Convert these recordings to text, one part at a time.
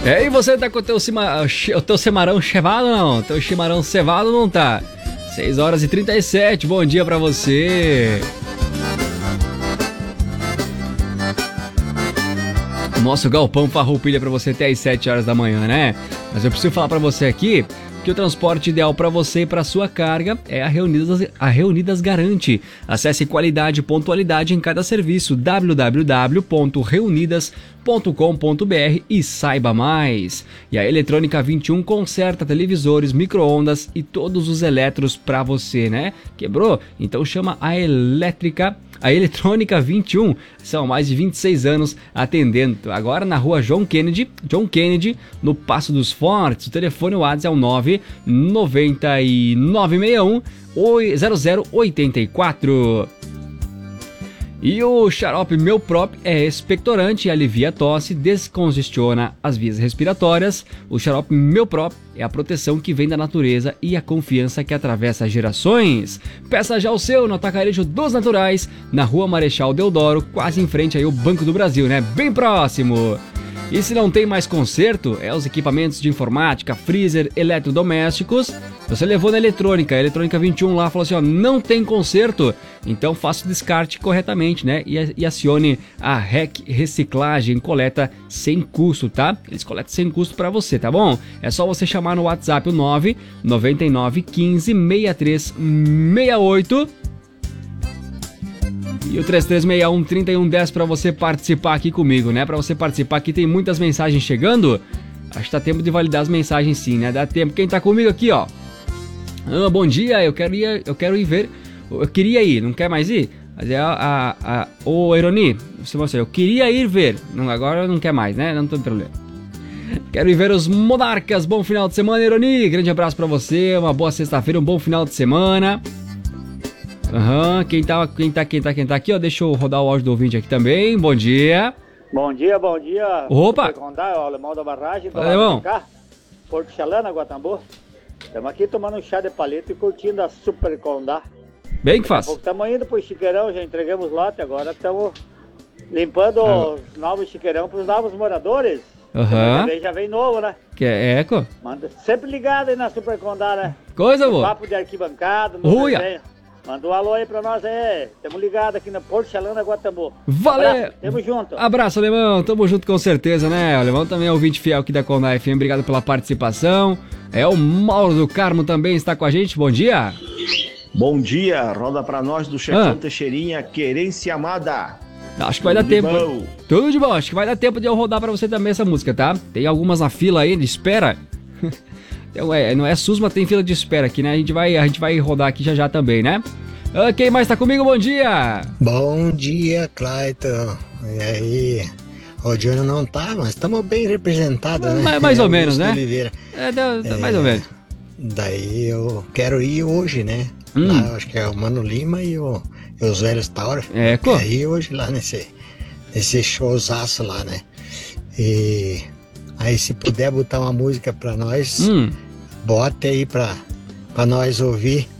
E você tá com o teu cimarrão cevado ou não? Teu chimarrão cevado não tá? 6h37, bom dia pra você. O nosso galpão farroupilha pra você até às 7h da manhã, né? Mas eu preciso falar pra você aqui que o transporte ideal para você e para sua carga é a Reunidas Garante. Acesse qualidade e pontualidade em cada serviço, www.reunidas.com.br e saiba mais. E a Eletrônica 21 conserta televisores, micro-ondas e todos os eletros para você, né? Quebrou? Então chama a Eletrônica 21, são mais de 26 anos atendendo. Agora na rua John Kennedy, no Passo dos Fortes. O telefone WhatsApp é o 99961 0084. E o xarope Meu Prop é expectorante, alivia a tosse, descongestiona as vias respiratórias. O xarope Meu Prop é a proteção que vem da natureza e a confiança que atravessa gerações. Peça já o seu no Atacarejo dos Naturais, na Rua Marechal Deodoro, quase em frente aí ao Banco do Brasil, né? Bem próximo. E se não tem mais conserto, os equipamentos de informática, freezer, eletrodomésticos, você levou na Eletrônica 21 lá, falou assim, ó, não tem conserto, então faça o descarte corretamente, né? E acione a REC Reciclagem, coleta sem custo, tá? Eles coletam sem custo pra você, tá bom? É só você chamar no WhatsApp o 999 15 6368 e o 3361-3110 para você participar aqui comigo, né? Para você participar aqui, tem muitas mensagens chegando. Acho que tá tempo de validar as mensagens sim, né? Dá tempo. Quem tá comigo aqui, ó. Bom dia, eu queria ir ver. Eu queria ir, não quer mais ir? Mas ô Ironi, eu queria ir ver. Não, agora não quer mais, né? Não tem problema. Quero ir ver os Monarcas. Bom final de semana, Ironi. Grande abraço para você. Uma boa sexta-feira, um bom final de semana. Quem tá aqui, ó, deixa eu rodar o áudio do ouvinte aqui também. Bom dia. Bom dia. Opa! O alemão da barragem, alemão. Porto Chalana, Guatambu. Estamos aqui tomando um chá de palito e curtindo a Super Condá. Bem que faz. Estamos indo pro Chiqueirão, já entregamos lote, agora estamos limpando os novos Chiqueirão para os novos moradores. Já vem novo, né? Que é eco? Manda sempre ligado aí na Super Condá, né? Coisa boa. Papo de arquibancada, manda um alô aí pra nós aí. Estamos ligados aqui na Porto Chalana, Guatambu. Valeu! Abraço, tamo junto. Abraço, Alemão. Tamo junto com certeza, né? O Alemão também é ouvinte fiel aqui da Condá FM. Obrigado pela participação. O Mauro do Carmo também está com a gente. Bom dia. Bom dia. Roda pra nós do Chefão Teixeirinha, Querência Amada. Acho que vai dar tempo. Tudo de bom. Acho que vai dar tempo de eu rodar pra você também essa música, tá? Tem algumas na fila aí de espera. Não é SUS, mas tem fila de espera aqui, né? A gente vai rodar aqui já também, né? Quem mais tá comigo? Bom dia! Bom dia, Clayton. E aí? O Júnior não tá, mas estamos bem representados, né? Mais ou menos, né? Oliveira. Mais ou menos. Daí eu quero ir hoje, né? Lá, acho que é o Mano Lima e os velhos Tauro. Quero ir hoje lá nesse showzaço lá, né? E aí se puder botar uma música pra nós, bota aí pra nós ouvir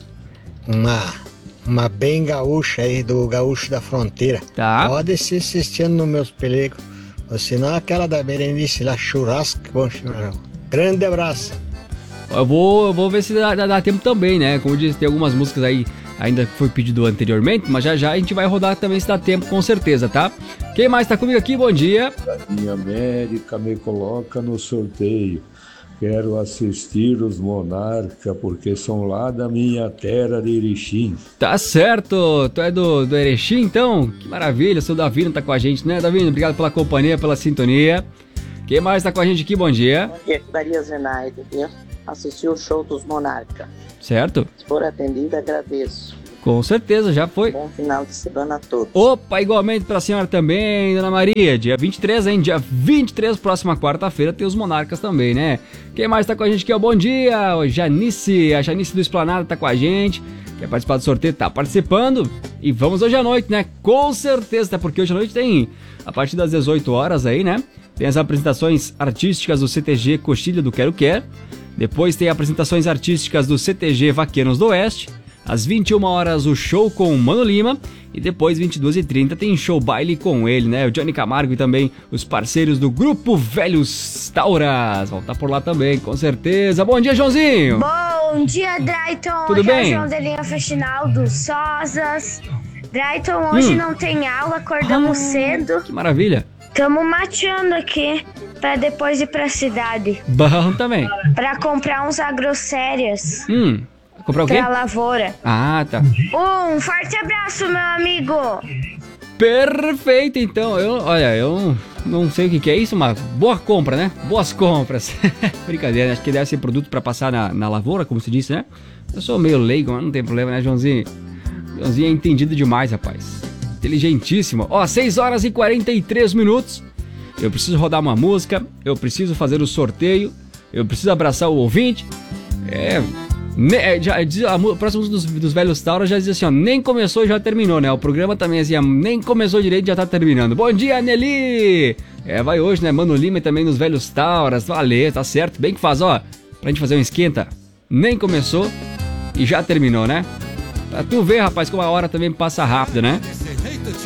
uma bem gaúcha aí, do Gaúcho da Fronteira. Tá. Pode ser assistindo nos meus pelecos. Ou senão aquela da Berenice lá, churrasco, bom churrasco. Grande abraço. Eu vou ver se dá tempo também, né? Como eu disse, tem algumas músicas aí ainda que foi pedido anteriormente, mas já a gente vai rodar também se dá tempo, com certeza, tá? Quem mais tá comigo aqui? Bom dia. Minha América me coloca no sorteio. Quero assistir os Monarca, porque são lá da minha terra de Erechim. Tá certo, tu é do Erechim, então? Que maravilha, seu Davino tá com a gente, né, Davino? Obrigado pela companhia, pela sintonia. Quem mais tá com a gente aqui? Bom dia. Bom dia, Maria Zenaide, viu? Assistiu o show dos Monarca. Certo. Se for atendida, agradeço. Com certeza, já foi. Bom final de semana a todos. Opa, igualmente pra senhora também, Dona Maria. Dia 23, hein? Dia 23, próxima quarta-feira, tem os Monarcas também, né? Quem mais tá com a gente aqui? Bom dia, Janice. A Janice do Esplanada tá com a gente. Quer participar do sorteio? Tá participando. E vamos hoje à noite, né? Com certeza, até porque hoje à noite tem, a partir das 18 horas aí, né? Tem as apresentações artísticas do CTG Coxilha do Quero Quer. Depois tem apresentações artísticas do CTG Vaqueiros do Oeste. Às 21 horas, o show com o Mano Lima. E depois, 22h30, tem show baile com ele, né? O Johnny Camargo e também os parceiros do Grupo Velhos Tauras. Vão estar por lá também, com certeza. Bom dia, Joãozinho! Bom dia, Drayton! Tudo bem? João da linha Faxinal dos Sosas. Drayton, hoje não tem aula, acordamos cedo. Que maravilha! Estamos mateando aqui pra depois ir pra cidade. Bom também. Pra comprar uns agrossérias. Comprar o quê? Pra lavoura. Ah, tá. Um forte abraço, meu amigo! Perfeito, então. Eu não sei o que é isso, mas boa compra, né? Boas compras. Brincadeira, acho que deve ser produto pra passar na lavoura, como se disse, né? Eu sou meio leigo, mas não tem problema, né, Joãozinho? Joãozinho é entendido demais, rapaz. Inteligentíssimo. 6 horas e 43 minutos. Eu preciso rodar uma música, eu preciso fazer o sorteio, eu preciso abraçar o ouvinte. O próximo dos Velhos Tauras já diz assim, ó, nem começou e já terminou, né? O programa também assim, nem começou direito e já tá terminando. Bom dia, Nelly! Vai hoje, né? Mano Lima e também nos Velhos Tauras. Valeu, tá certo. Bem que faz, ó, pra gente fazer um esquenta. Nem começou e já terminou, né? Pra tu ver, rapaz, como a hora também passa rápido, né?